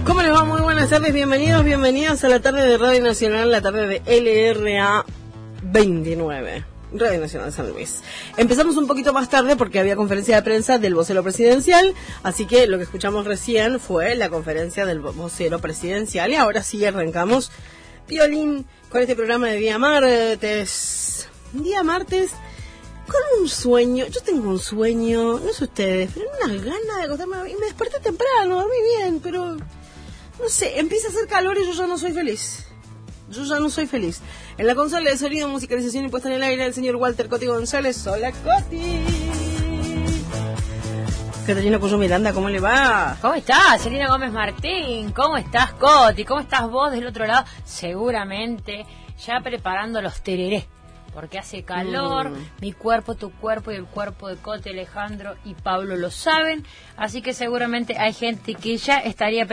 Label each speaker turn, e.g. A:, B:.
A: ¿Cómo les va? Muy buenas tardes, bienvenidos a la tarde de Radio Nacional, la tarde de LRA 29, Radio Nacional San Luis. Empezamos un poquito más tarde porque había conferencia de prensa del vocero presidencial, así que lo que escuchamos recién fue la conferencia del vocero presidencial y ahora sí arrancamos violín con este programa de día martes. Día martes con un sueño, yo tengo un sueño, no sé ustedes, pero unas ganas de acostarme y me desperté temprano, dormí bien, pero no sé, empieza a hacer calor y yo ya no soy feliz. En la consola de sonido, musicalización y puesta en el aire, el señor Walter Coti González. Hola, Coti. Catalina Cuyo Miranda, ¿cómo le va?
B: ¿Cómo estás, Selena Gómez Martín? ¿Cómo estás, Coti? ¿Cómo estás vos del otro lado? Seguramente ya preparando los tererés, porque hace calor, mi cuerpo, tu cuerpo y el cuerpo de Coti, Alejandro y Pablo lo saben, así que seguramente hay gente que ya estaría